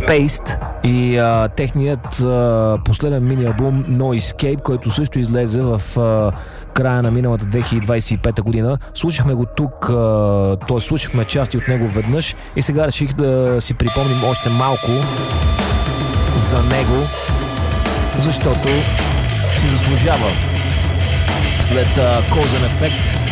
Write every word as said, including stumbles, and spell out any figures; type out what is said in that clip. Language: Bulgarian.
Spaced и а, техният а, последен мини-албум No Escape, който също излезе в а, края на миналата две хиляди двадесет и пета година. Слушахме го тук, т.е. слушахме части от него веднъж и сега реших да си припомним още малко за него, защото си заслужава. След uh, Cause and Effect